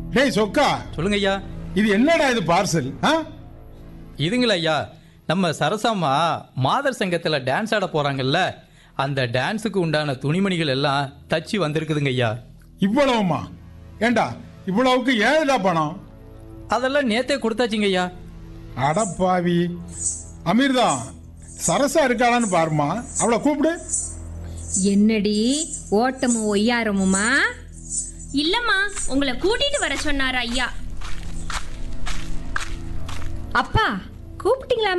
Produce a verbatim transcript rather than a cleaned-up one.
டேய் சொக்கா, சொல்லுங்க ஐயா. இது என்னடா இது பார்சல்? இதுங்களா ஐயா, நம்ம சரசாம்மா மாதர் சங்கத்தில் டான்ஸ் ஆட போறாங்கல்ல, அந்த டான்ஸுக்கு உண்டான துணிமணிகள் எல்லாம் தச்சு வந்திருக்குதுங்க ஐயா. இவ்வளவுமா? ஏண்டா இவ்வளவுக்கு ஏழா பணம்? அதெல்லாம் நேத்தே கொடுத்தாச்சுங்க ஐயா. அடப்பாவி. அமீர்தா, சரசா இருக்காளான்னு பாருமா, அவளை கூப்பிடு. என்னடி ஓட்டமும் ஒய்யாரமுமா? இல்லம்மா, உங்களை கூட்டிட்டு வர சொன்னார் ஐயா. அப்பா கூப்பிட்டீங்களா?